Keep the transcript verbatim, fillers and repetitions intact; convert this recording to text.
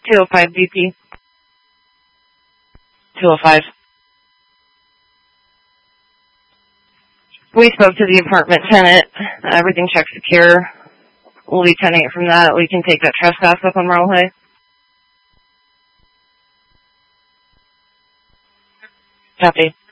two oh five D P. two oh five. We spoke to the apartment tenant. Everything checked secure. We'll be tenanting it from that. We can take that trespass up on Marl Hay. Copy.